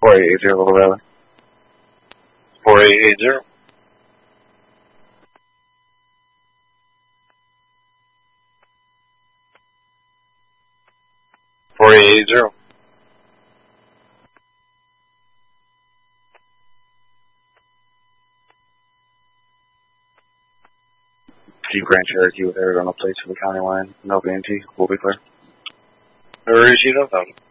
4880, Little Valley. 4880. 4880. Jeep Grand Cherokee with Arizona plates for the county line. No VNT. We'll be clear. Where is you?